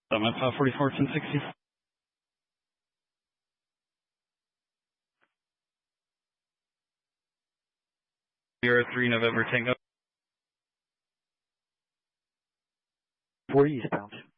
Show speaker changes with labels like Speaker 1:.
Speaker 1: Summit 544, 1060. 03 November Tango.
Speaker 2: 40 eastbound.